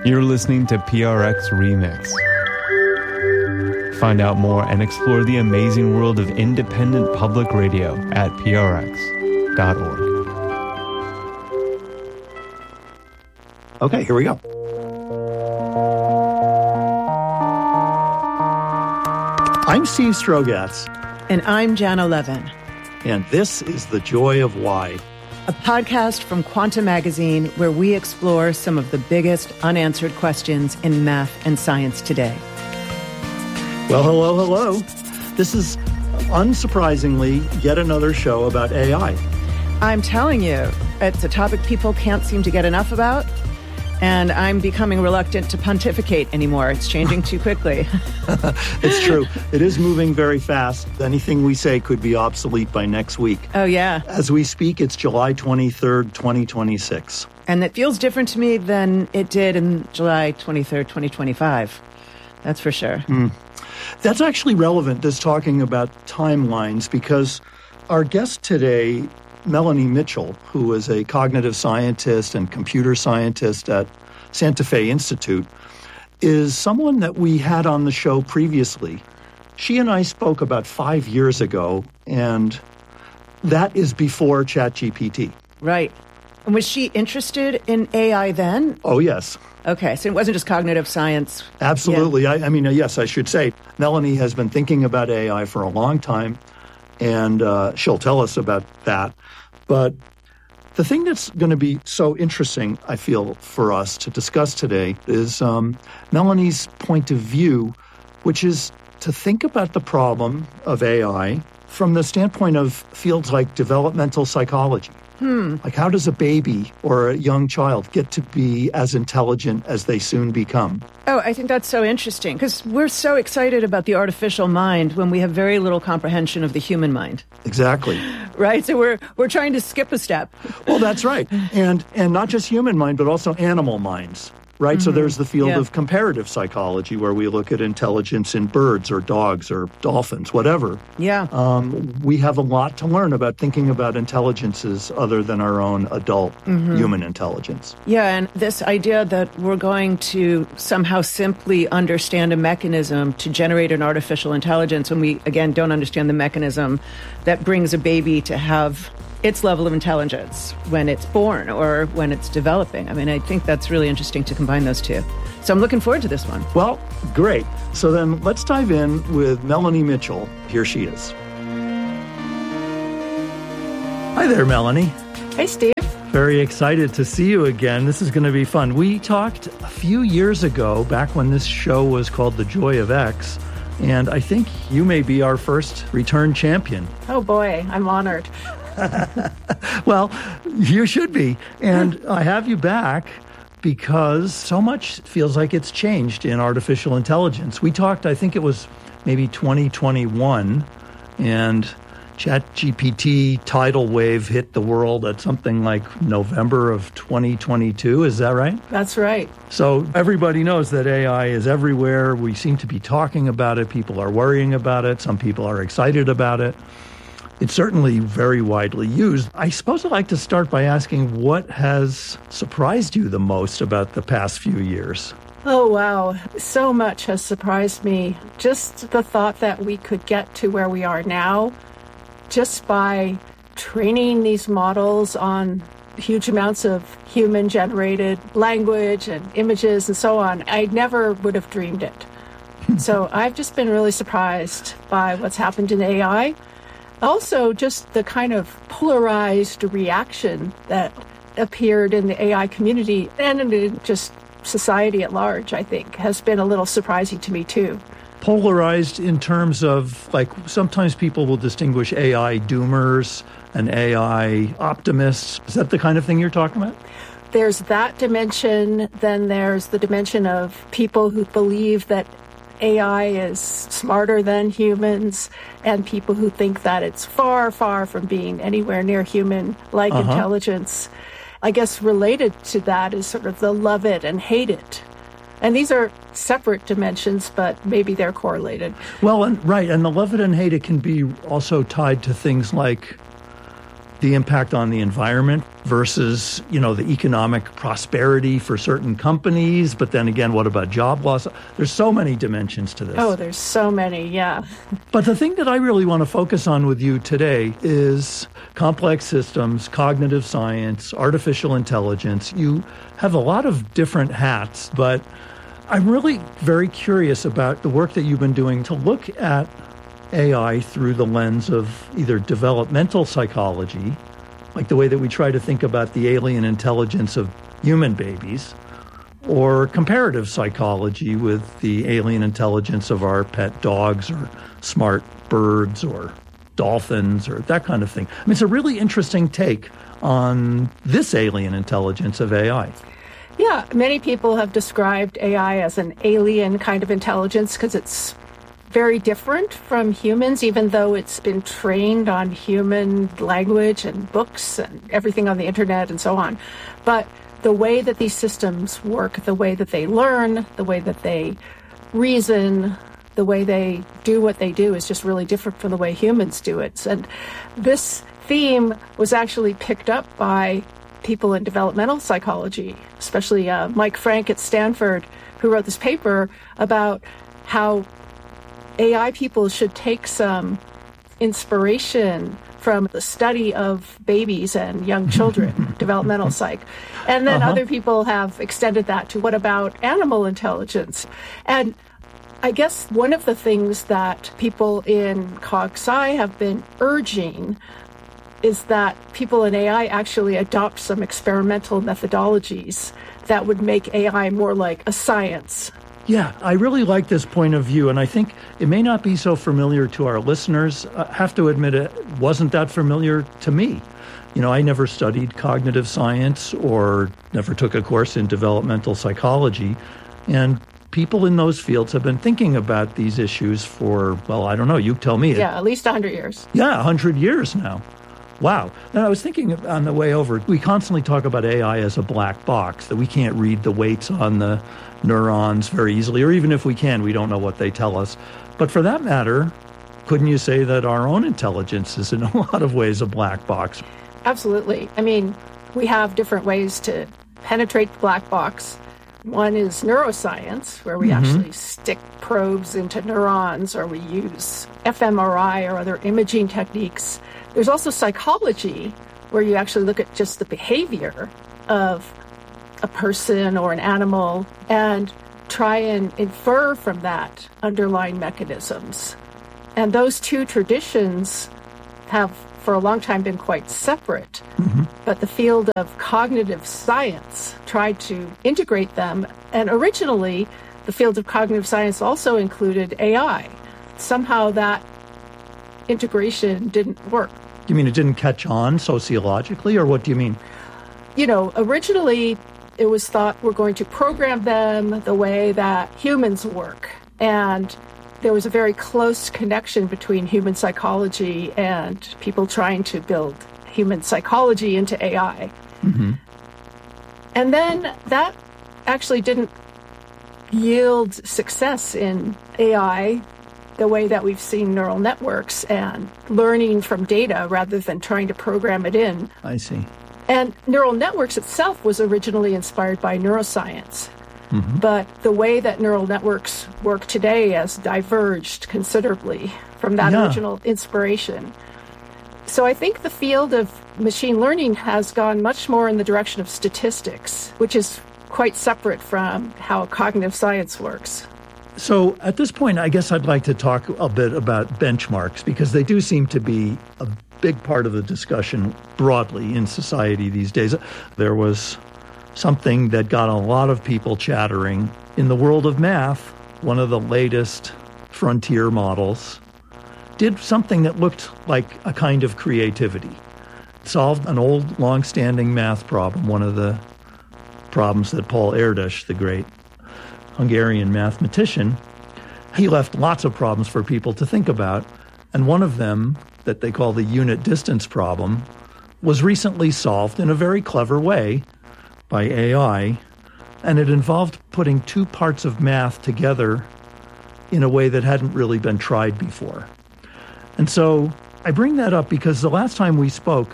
You're listening to PRX Remix. Find out more and explore the amazing world of independent public radio at prx.org. Okay, here we go. I'm Steve Strogatz. And I'm Jana Levin. And this is The Joy of Why, a podcast from Quanta Magazine where we explore some of the biggest unanswered questions in math and science today. Well, hello. This is, unsurprisingly, yet another show about AI. I'm telling you, it's a topic people can't seem to get enough about, and I'm becoming reluctant to pontificate anymore. It's changing too quickly. It's true. It is moving very fast. Anything we say could be obsolete by next week. Oh, yeah. As we speak, it's July 23rd, 2026. And it feels different to me than it did in July 23rd, 2025. That's for sure. That's actually relevant, this talking about timelines, because our guest today, Melanie Mitchell, who is a cognitive scientist and computer scientist at Santa Fe Institute, is someone that we had on the show previously. She and I spoke about 5 years ago, and that is before ChatGPT. Right. And was she interested in AI then? Oh, yes. Okay, so it wasn't just cognitive science. Absolutely. Yeah. I mean, yes, I should say, Melanie has been thinking about AI for a long time, and she'll tell us about that. But the thing that's going to be so interesting, I feel, for us to discuss today is Melanie's point of view, which is to think about the problem of AI from the standpoint of fields like developmental psychology. Like, how does a baby or a young child get to be as intelligent as they soon become? Oh, I think that's so interesting, because we're so excited about the artificial mind when we have very little comprehension of the human mind. Exactly. Right? So we're trying to skip a step. Well, that's right. And not just human mind, but also animal minds. Right? So there's the field of comparative psychology where we look at intelligence in birds or dogs or dolphins, whatever. Yeah. We have a lot to learn about thinking about intelligences other than our own adult human intelligence. Yeah, and this idea that we're going to somehow simply understand a mechanism to generate an artificial intelligence when we, again, don't understand the mechanism that brings a baby to have its level of intelligence when it's born or when it's developing. I mean, I think that's really interesting to combine those two. So I'm looking forward to this one. Well, great. So then let's dive in with Melanie Mitchell. Here she is. Hi there, Melanie. Hey, Steve. Very excited to see you again. This is going to be fun. We talked a few years ago, back when this show was called The Joy of X, and I think you may be our first return champion. Oh, boy, I'm honored. Well, you should be. And I have you back because so much feels like it's changed in artificial intelligence. We talked, I think it was maybe 2021, and ChatGPT tidal wave hit the world at something like November of 2022. Is that right? That's right. So everybody knows that AI is everywhere. We seem to be talking about it. People are worrying about it. Some people are excited about it. It's certainly very widely used. I suppose I'd like to start by asking what has surprised you the most about the past few years? Oh, wow. So much has surprised me. Just the thought that we could get to where we are now just by training these models on huge amounts of human-generated language and images and so on. I never would have dreamed it. So I've just been really surprised by what's happened in AI. Also, just the kind of polarized reaction that appeared in the AI community and in just society at large, I think, has been a little surprising to me, too. Polarized in terms of, like, sometimes people will distinguish AI doomers and AI optimists. Is that the kind of thing you're talking about? There's that dimension. Then there's the dimension of people who believe that AI is smarter than humans, and people who think that it's far, far from being anywhere near human-like intelligence. I guess related to that is sort of the love it and hate it. And these are separate dimensions, but maybe they're correlated. Well, and the love it and hate it can be also tied to things like the impact on the environment versus, the economic prosperity for certain companies. But then again, what about job loss? There's so many dimensions to this. Oh, there's so many, yeah. But the thing that I really want to focus on with you today is complex systems, cognitive science, artificial intelligence. You have a lot of different hats, but I'm really very curious about the work that you've been doing to look at AI through the lens of either developmental psychology, like the way that we try to think about the alien intelligence of human babies, or comparative psychology with the alien intelligence of our pet dogs or smart birds or dolphins or that kind of thing. I mean, it's a really interesting take on this alien intelligence of AI. Yeah, many people have described AI as an alien kind of intelligence because it's very different from humans, even though it's been trained on human language and books and everything on the internet and so on. But the way that these systems work, the way that they learn, the way that they reason, the way they do what they do is just really different from the way humans do it. And this theme was actually picked up by people in developmental psychology, especially Mike Frank at Stanford, who wrote this paper about how AI people should take some inspiration from the study of babies and young children, developmental psych. And then other people have extended that to what about animal intelligence? And I guess one of the things that people in CogSci have been urging is that people in AI actually adopt some experimental methodologies that would make AI more like a science. Yeah, I really like this point of view, and I think it may not be so familiar to our listeners. I have to admit it wasn't that familiar to me. I never studied cognitive science or never took a course in developmental psychology, and people in those fields have been thinking about these issues for, well, I don't know, you tell me. Yeah, at least 100 years. Yeah, 100 years now. Wow. Now, I was thinking on the way over, we constantly talk about AI as a black box, that we can't read the weights on the neurons very easily, or even if we can, we don't know what they tell us. But for that matter, couldn't you say that our own intelligence is in a lot of ways a black box? Absolutely. I mean, we have different ways to penetrate the black box. One is neuroscience, where we actually stick probes into neurons, or we use fMRI or other imaging techniques. There's also psychology, where you actually look at just the behavior of a person or an animal and try and infer from that underlying mechanisms. And those two traditions have for a long time been quite separate. But the field of cognitive science tried to integrate them. And originally, the field of cognitive science also included AI. Somehow that integration didn't work. You mean it didn't catch on sociologically, or what do you mean? Originally, it was thought we're going to program them the way that humans work. And there was a very close connection between human psychology and people trying to build human psychology into AI. And then that actually didn't yield success in AI the way that we've seen neural networks and learning from data rather than trying to program it in. I see. And neural networks itself was originally inspired by neuroscience. But the way that neural networks work today has diverged considerably from that original inspiration. So I think the field of machine learning has gone much more in the direction of statistics, which is quite separate from how cognitive science works. So at this point, I guess I'd like to talk a bit about benchmarks, because they do seem to be a big part of the discussion broadly in society these days. There was something that got a lot of people chattering. In the world of math, one of the latest frontier models did something that looked like a kind of creativity. It solved an old, long-standing math problem, one of the problems that Paul Erdős, the great Hungarian mathematician, he left lots of problems for people to think about. And one of them, that they call the unit distance problem, was recently solved in a very clever way by AI, and it involved putting two parts of math together in a way that hadn't really been tried before. And so I bring that up because the last time we spoke,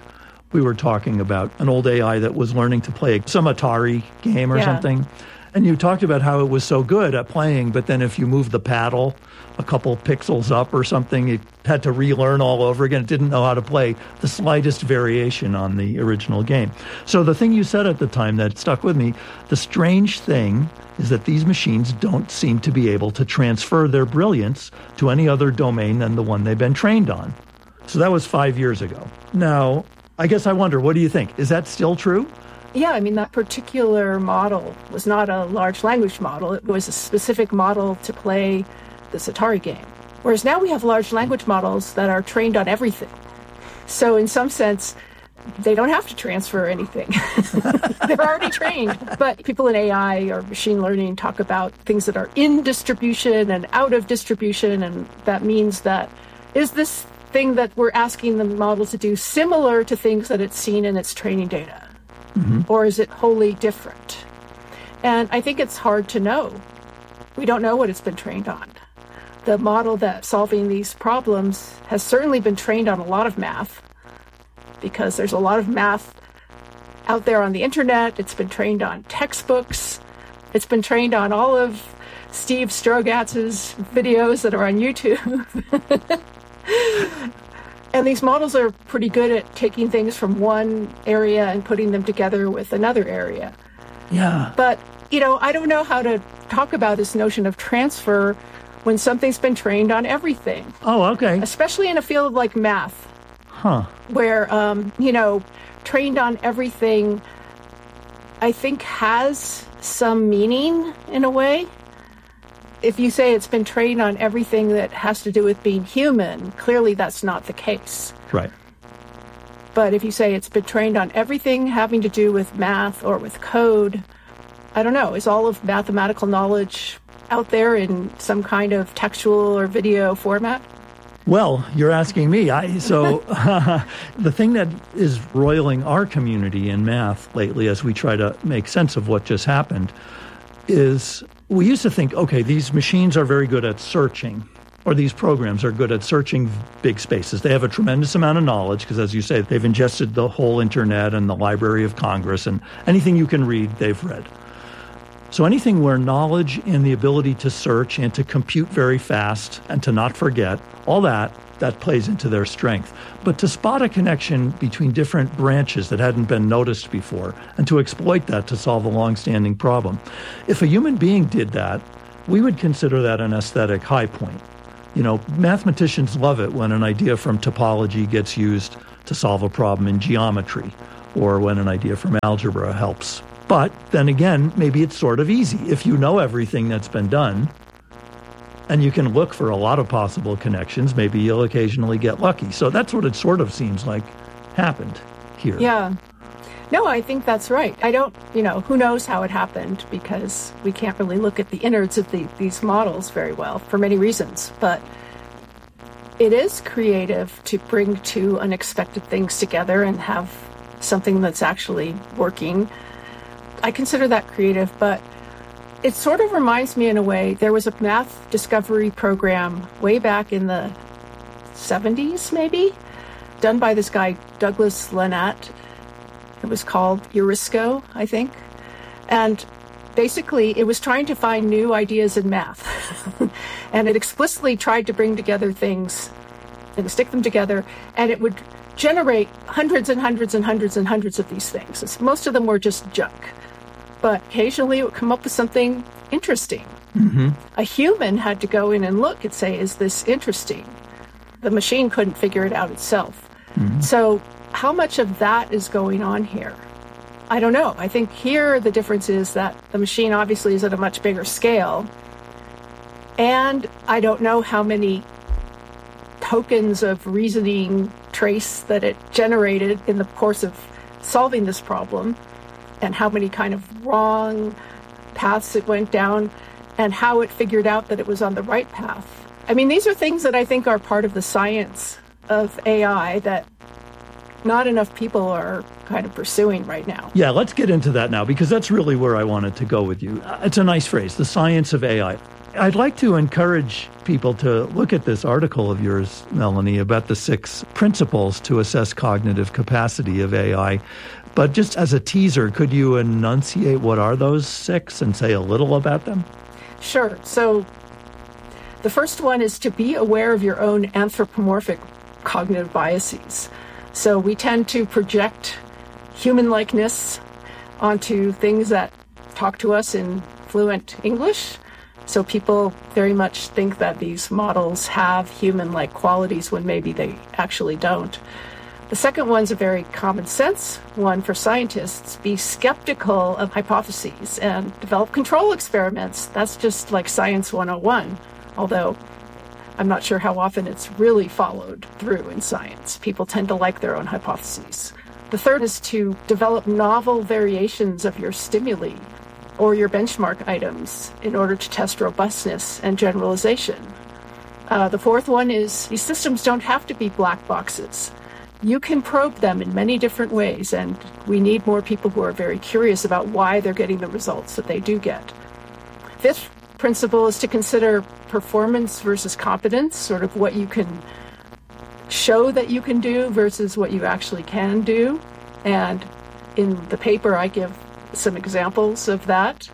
We were talking about an old AI that was learning to play some Atari game or something. And you talked about how it was so good at playing, but then if you moved the paddle a couple pixels up or something, it had to relearn all over again. It didn't know how to play the slightest variation on the original game. So the thing you said at the time that stuck with me, the strange thing is that these machines don't seem to be able to transfer their brilliance to any other domain than the one they've been trained on. So that was 5 years ago. Now, I guess I wonder, what do you think? Is that still true? Yeah, I mean, that particular model was not a large language model. It was a specific model to play this Atari game. Whereas now we have large language models that are trained on everything. So in some sense, they don't have to transfer anything. They're already trained. But people in AI or machine learning talk about things that are in distribution and out of distribution. And that means that is this thing that we're asking the model to do similar to things that it's seen in its training data? Mm-hmm. Or is it wholly different? And I think it's hard to know. We don't know what it's been trained on. The model that's solving these problems has certainly been trained on a lot of math, because there's a lot of math out there on the internet. It's been trained on textbooks. It's been trained on all of Steve Strogatz's videos that are on YouTube. And these models are pretty good at taking things from one area and putting them together with another area. Yeah. But, I don't know how to talk about this notion of transfer when something's been trained on everything. Oh, okay. Especially in a field like math. Huh. Where, trained on everything, I think has some meaning in a way. If you say it's been trained on everything that has to do with being human, clearly that's not the case. Right. But if you say it's been trained on everything having to do with math or with code, I don't know, is all of mathematical knowledge out there in some kind of textual or video format? Well, you're asking me. The thing that is roiling our community in math lately as we try to make sense of what just happened is we used to think, okay, these machines are very good at searching, or these programs are good at searching big spaces. They have a tremendous amount of knowledge because, as you say, they've ingested the whole internet and the Library of Congress, and anything you can read, they've read. So anything where knowledge and the ability to search and to compute very fast and to not forget, all that plays into their strength. But to spot a connection between different branches that hadn't been noticed before and to exploit that to solve a long-standing problem, if a human being did that, we would consider that an aesthetic high point. Mathematicians love it when an idea from topology gets used to solve a problem in geometry, or when an idea from algebra helps. But then again, maybe it's sort of easy. If you know everything that's been done, and you can look for a lot of possible connections, maybe you'll occasionally get lucky. So that's what it sort of seems like happened here. Yeah. No, I think that's right. I don't, who knows how it happened, because we can't really look at the innards of these models very well for many reasons. But it is creative to bring two unexpected things together and have something that's actually working. I consider that creative, but it sort of reminds me in a way, there was a math discovery program way back in the 70s, maybe, done by this guy, Douglas Lenat. It was called Eurisco, I think. And basically, it was trying to find new ideas in math. And it explicitly tried to bring together things and stick them together, and it would generate hundreds and hundreds and hundreds and hundreds of these things. Most of them were just junk. But occasionally it would come up with something interesting. Mm-hmm. A human had to go in and look and say, is this interesting? The machine couldn't figure it out itself. Mm-hmm. So how much of that is going on here? I don't know. I think here the difference is that the machine obviously is at a much bigger scale. And I don't know how many tokens of reasoning trace that it generated in the course of solving this problem, and how many kind of wrong paths it went down, and how it figured out that it was on the right path. I mean, these are things that I think are part of the science of AI that not enough people are kind of pursuing right now. Yeah, let's get into that now, because that's really where I wanted to go with you. It's a nice phrase, the science of AI. I'd like to encourage people to look at this article of yours, Melanie, about the 6 principles to assess cognitive capacity of AI. But just as a teaser, could you enunciate what are those 6 and say a little about them? Sure. So the first one is to be aware of your own anthropomorphic cognitive biases. So we tend to project human likeness onto things that talk to us in fluent English. So people very much think that these models have human-like qualities when maybe they actually don't. The second one's a very common sense one for scientists. Be skeptical of hypotheses and develop control experiments. That's just like Science 101, although I'm not sure how often it's really followed through in science. People tend to like their own hypotheses. The third is to develop novel variations of your stimuli or your benchmark items in order to test robustness and generalization. The fourth one is these systems don't have to be black boxes. You can probe them in many different ways, and we need more people who are very curious about why they're getting the results that they do get. Fifth principle is to consider performance versus competence, sort of what you can show that you can do versus what you actually can do. And in the paper, I give some examples of that.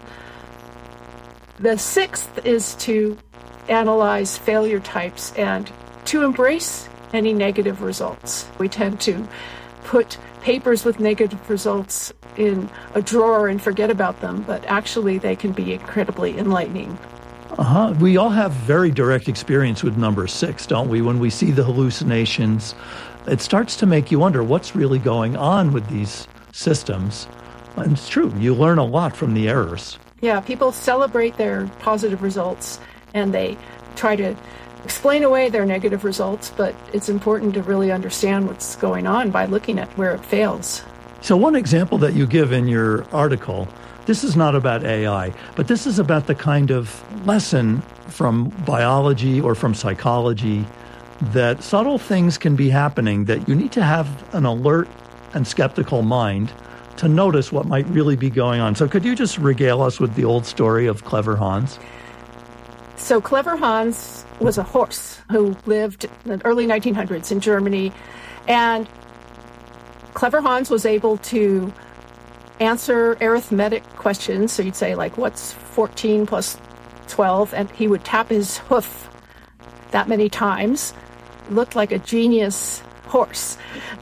The sixth is to analyze failure types and to embrace any negative results. We tend to put papers with negative results in a drawer and forget about them, but actually they can be incredibly enlightening. We all have very direct experience with number 6, don't we? When we see the hallucinations, it starts to make you wonder what's really going on with these systems. And it's true, you learn a lot from the errors. Yeah, people celebrate their positive results and they try to explain away their negative results, but it's important to really understand what's going on by looking at where it fails. So one example that you give in your article, this is not about AI, but this is about the kind of lesson from biology or from psychology that subtle things can be happening, that you need to have an alert and skeptical mind to notice what might really be going on. So could you just regale us with the old story of Clever Hans? So Clever Hans was a horse who lived in the early 1900s in Germany, and Clever Hans was able to answer arithmetic questions. So you'd say, like, what's 14 plus 12? And he would tap his hoof that many times. Looked like a genius horse.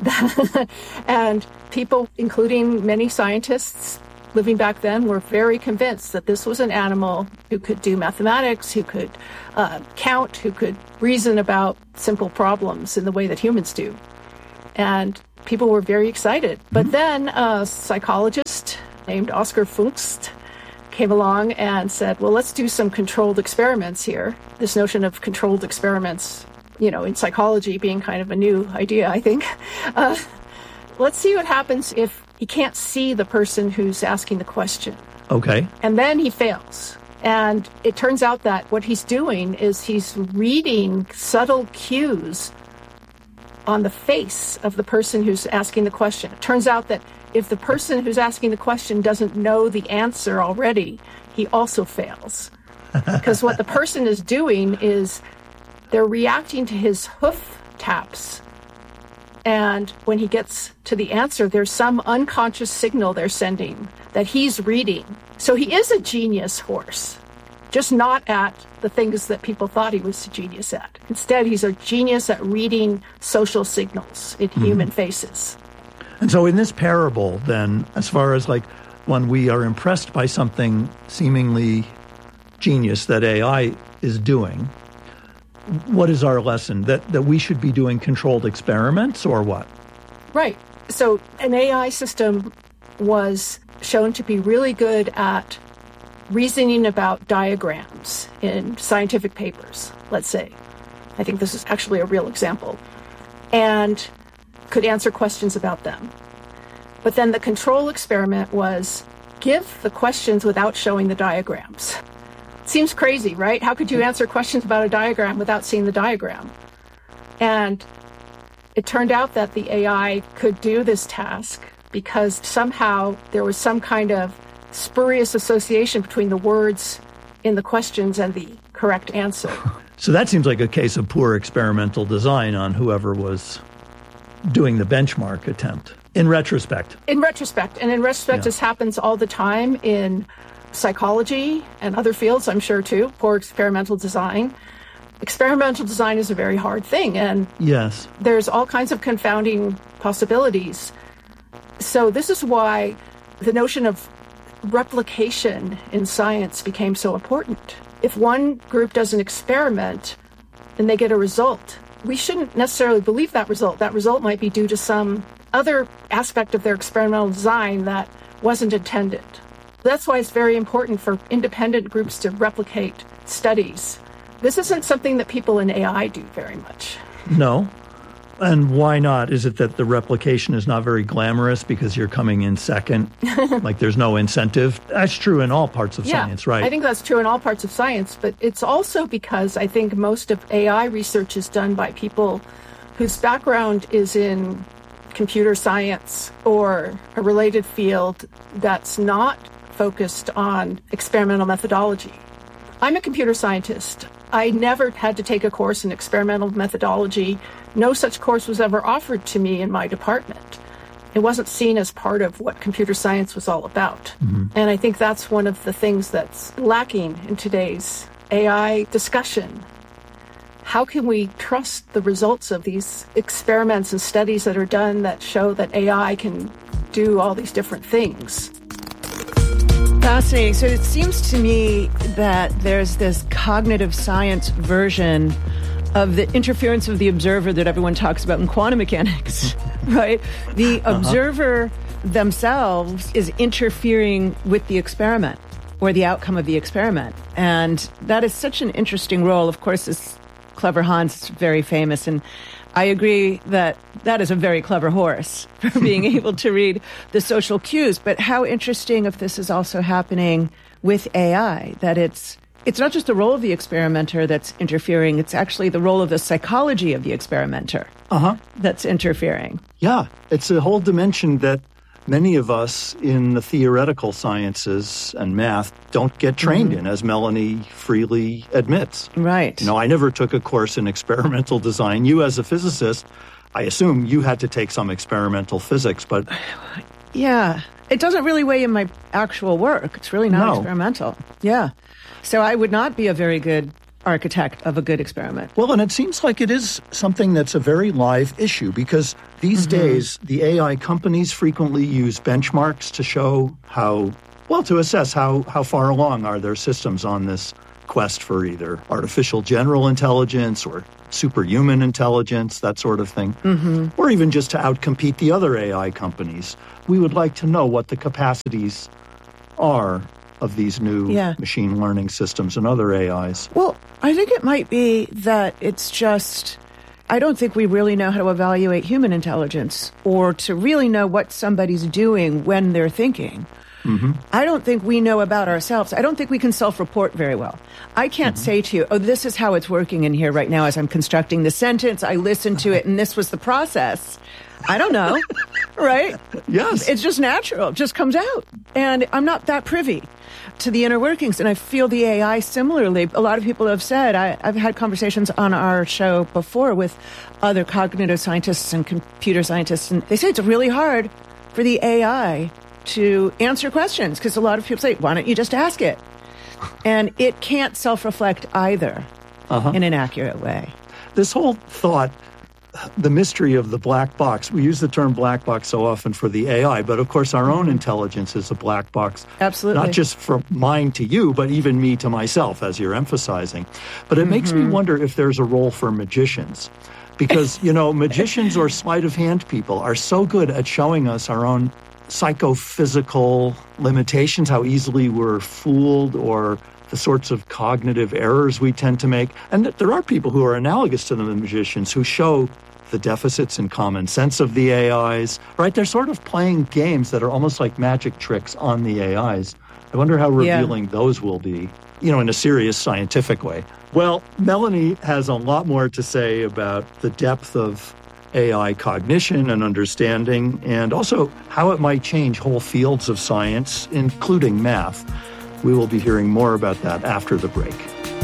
And people, including many scientists living back then, were very convinced that this was an animal who could do mathematics, who could count, who could reason about simple problems in the way that humans do. And people were very excited. But then a psychologist named Oscar Pfungst came along and said, well, let's do some controlled experiments here. This notion of controlled experiments, you know, in psychology being kind of a new idea, I think. Let's see what happens if he can't see the person who's asking the question. Okay. And then he fails. And it turns out that what he's doing is he's reading subtle cues on the face of the person who's asking the question. It turns out that if the person who's asking the question doesn't know the answer already, he also fails. Because what the person is doing is they're reacting to his hoof taps. And when he gets to the answer, there's some unconscious signal they're sending that he's reading. So he is a genius horse, just not at the things that people thought he was a genius at. Instead, he's a genius at reading social signals in human faces. And so in this parable, then, as far as like when we are impressed by something seemingly genius that AI is doing, what is our lesson? That we should be doing controlled experiments or what? Right. So an AI system was shown to be really good at reasoning about diagrams in scientific papers, let's say. I think this is actually a real example. And could answer questions about them. But then the control experiment was give the questions without showing the diagrams. Seems crazy, right? How could you answer questions about a diagram without seeing the diagram? And it turned out that the AI could do this task because somehow there was some kind of spurious association between the words in the questions and the correct answer. So that seems like a case of poor experimental design on whoever was doing the benchmark attempt, in retrospect. In retrospect. And in retrospect, this happens all the time in psychology and other fields, I'm sure, too. Poor experimental design. Experimental design is a very hard thing, and yes, there's all kinds of confounding possibilities. So this is why the notion of replication in science became so important. If one group does an experiment and they get a result, we shouldn't necessarily believe that result. That result might be due to some other aspect of their experimental design that wasn't intended. That's why it's very important for independent groups to replicate studies. This isn't something that people in AI do very much. No. And why not? Is it that the replication is not very glamorous because you're coming in second? Like there's no incentive? That's true in all parts of science, right? I think that's true in all parts of science, but it's also because I think most of AI research is done by people whose background is in computer science or a related field that's not focused on experimental methodology. I'm a computer scientist. I never had to take a course in experimental methodology. No such course was ever offered to me in my department. It wasn't seen as part of what computer science was all about. Mm-hmm. And I think that's one of the things that's lacking in today's AI discussion. How can we trust the results of these experiments and studies that are done that show that AI can do all these different things? Fascinating. So it seems to me that there's this cognitive science version of the interference of the observer that everyone talks about in quantum mechanics, right? The observer themselves is interfering with the experiment or the outcome of the experiment. And that is such an interesting role. Of course, this clever Hans is very famous, and I agree that that is a very clever horse for being able to read the social cues. But how interesting if this is also happening with AI, that it's not just the role of the experimenter that's interfering, it's actually the role of the psychology of the experimenter that's interfering. Yeah, it's a whole dimension that many of us in the theoretical sciences and math don't get trained in, as Melanie freely admits. Right. You know, I never took a course in experimental design. You, as a physicist, I assume you had to take some experimental physics, but... Yeah, it doesn't really weigh in my actual work. It's really not experimental. Yeah. So I would not be a very good architect of a good experiment. Well, and it seems like it is something that's a very live issue because these days the AI companies frequently use benchmarks to show to assess how far along are their systems on this quest for either artificial general intelligence or superhuman intelligence, that sort of thing, or even just to outcompete the other AI companies. We would like to know what the capacities are of these new machine learning systems and other AIs. Well, I think it might be that it's just, I don't think we really know how to evaluate human intelligence or to really know what somebody's doing when they're thinking. I don't think we know about ourselves. I don't think we can self-report very well. I can't say to you, this is how it's working in here right now as I'm constructing the sentence. I listened to it and this was the process. I don't know, right? Yes. It's just natural. It just comes out. And I'm not that privy to the inner workings. And I feel the AI similarly. A lot of people have said, I've had conversations on our show before with other cognitive scientists and computer scientists, and they say it's really hard for the AI to answer questions because a lot of people say, why don't you just ask it? And it can't self-reflect either in an accurate way. This whole thought, the mystery of the black box, we use the term black box so often for the AI, but of course our own intelligence is a black box. Absolutely. Not just from mine to you, but even me to myself, as you're emphasizing. But it makes me wonder if there's a role for magicians. Because, magicians or sleight of hand people are so good at showing us our own psychophysical limitations, how easily we're fooled, or the sorts of cognitive errors we tend to make. And there are people who are analogous to the magicians who show the deficits in common sense of the AIs, right? They're sort of playing games that are almost like magic tricks on the AIs. I wonder how revealing those will be, in a serious scientific way. Well, Melanie has a lot more to say about the depth of AI cognition and understanding, and also how it might change whole fields of science, including math. We will be hearing more about that after the break.